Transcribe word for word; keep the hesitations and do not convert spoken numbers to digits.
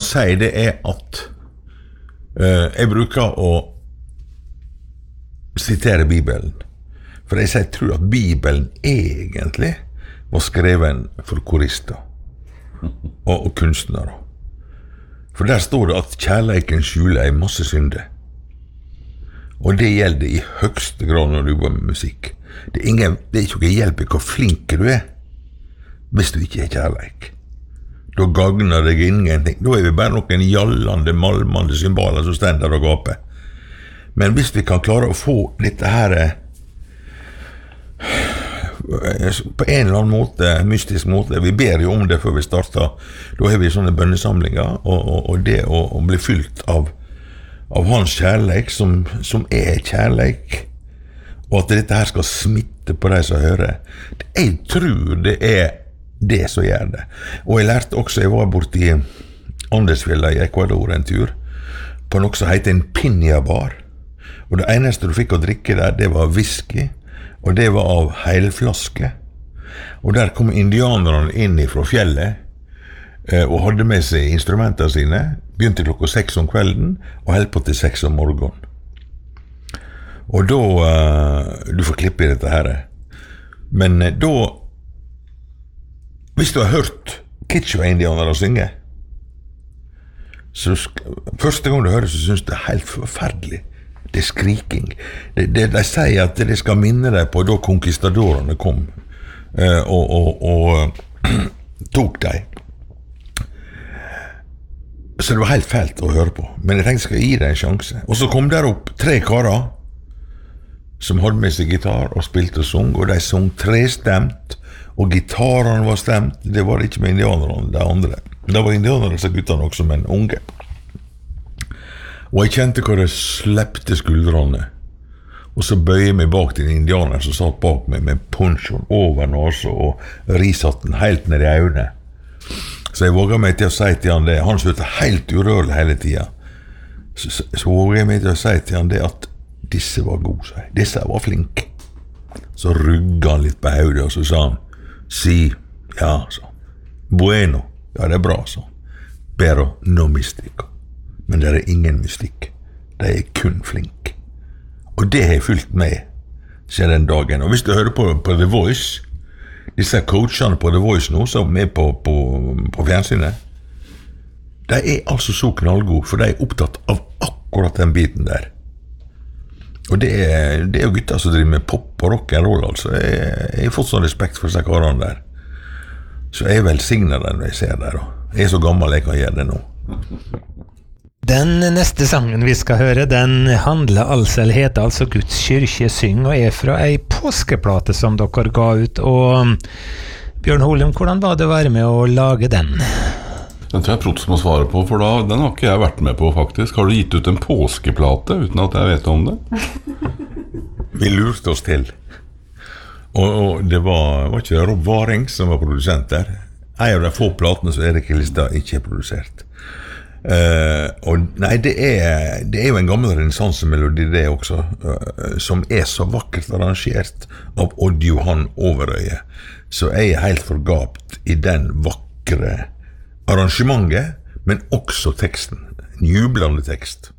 si det er at uh, jeg bruker å sitere Bibelen. For jeg, jeg tror at Bibelen egentlig var skreven for korister og, og kunstnere. For der står det at kjærleiken skjuler en masse synder. Og det gjelder i høgste grad når du jobber med musikk. Det er, ingen, det er ikke noe hjelp i hvor flink du er, hvis du ikke er kjærleik. Da gagner deg ingenting. Da er vi bare noen jallende, malmende symboler som stender og gaper. Men hvis vi kan klare å få dette her på en eller annen måte, mystisk måte, vi ber jo om det før vi starter, da har vi sånne bønnesamlinger, og, og, og det å, å bli fylt av, av hans kjærleik, som, som er kjærleik, og at dette her skal smitte på de som hører. Jeg tror det er det som gjør det. Og jeg lærte også, jeg var borte i Andesfjellet i Ecuador en tur, på noe som heter en pinja-bar. Og det eneste du fikk å drikke der, det var whisky, og det var av heilflaske. Og der kom indianerne inn fra fjellet, og hadde med seg instrumentene sine, begynte klokka seks om kvelden, og held på til seks om morgenen. Og da, du får klippe i dette her, men da, hvis du har hørt Kichwa-indianere synge, så første gang du hører, så synes det er helt forferdelig. Det er skriking. De, de, de sier at det skal minne deg på da konkistadorene kom uh, og, og, og tok deg. Så det var helt fælt å høre på. Men jeg tenkte, skal jeg gi deg en sjanse? Og så kom der opp tre karer som hadde med seg gitar og spilte og sang, og de sang trestemt, og gitarene var stemt. Det var ikke med indianerne, de andre. Det var indianerne som guttene også, men unge. Og jeg kjente hvor jeg slepte skuldrene. Og så bøyer jeg meg bak til en indianer som satt bak meg med ponchoen over nasa og risatten helt ned i øynene. Så jeg våget meg til å si til han det. Han slutte helt urørlig hele tiden. Så, så, så våget jeg meg til å si til han det at disse var gode, sa jeg. Disse var flinke. Så rugget han litt på hodet, og så sa han, si, ja, sa bueno, ja, det er bra, sa pero no mystico. Men det er ingen mystikk. De er kun flink. Og det har jeg fulgt med siden den dagen. Og hvis du hører på, på The Voice, disse coachene på The Voice nå, som er på, på, på fjernsynet, de er altså så knallgode, for de er opptatt av akkurat den biten der. Og det er, det er jo gutter som driver med pop og rock and roll, altså. Jeg, jeg har fått sånn respekt for disse karene der. Så jeg velsigner den når jeg ser der. Jeg er så gammel jeg kan gjøre det nå. Den neste sangen vi skal høre, den handler altså, eller heter altså Guds kyrkje syng, og er fra ei påskeplate som dere ga ut. Og Bjørn Holum, hvordan var det å være med å lage den? Den tror jeg Prots må svare på, for da, den har ikke jeg vært med på faktisk. Har du gitt ut en påskeplate uten at jeg vet om det? Vi lurte oss til. Og, og det var, var ikke Rob Waring som var produsent der. En av de få platene som Erik Listad ikke er produsert. Uh, og nei, det er, det er jo en gammel renessansemelodi det også, uh, som er så vakkert arrangert av Odd Johan Overøye. Så jeg er helt forgapt i den vakre arrangementet, men også teksten. En jublende tekst.